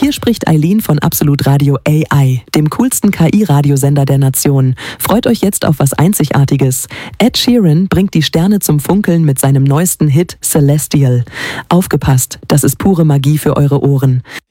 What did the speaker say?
Hier spricht Eileen von Absolut Radio AI, dem coolsten KI-Radiosender der Nation. Freut euch jetzt auf was Einzigartiges. Ed Sheeran bringt die Sterne zum Funkeln mit seinem neuesten Hit Celestial. Aufgepasst, das ist pure Magie für eure Ohren.